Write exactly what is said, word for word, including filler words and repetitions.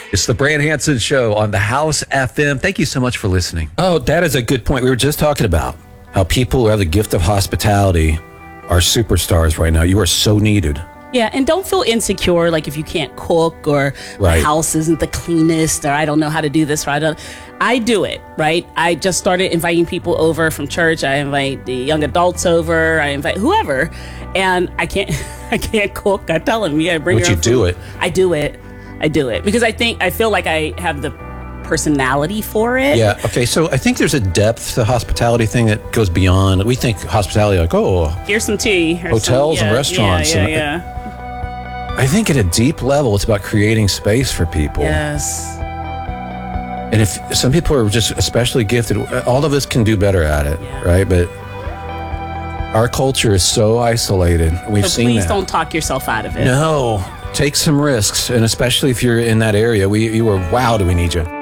It's the Brand Hanson Show on the House F M. Thank you so much for listening. Oh, that is a good point. We were just talking about how people who have the gift of hospitality are superstars right now. You are so needed. Yeah, and don't feel insecure, like if you can't cook or Right. the house isn't the cleanest or I don't know how to do this or I don't. I do it, right? I just started inviting people over from church. I invite the young adults over. I invite whoever, and I can't, I can't cook. I tell them, yeah, bring But your you own do food. it. I do it. I do it because I think I feel like I have the personality for it. Yeah. Okay. So I think there's a depth to hospitality thing that goes beyond. We think hospitality like, oh, Here's some tea. Here's Hotels some, and yeah, restaurants Yeah, and- yeah, yeah. I think at a deep level, it's about creating space for people. Yes. And if some people are just especially gifted, all of us can do better at it, Yeah. right? But our culture is so isolated. We've So seen please that. don't talk yourself out of it. No, take some risks, and especially if you're in that area, we you were wow, do we need you?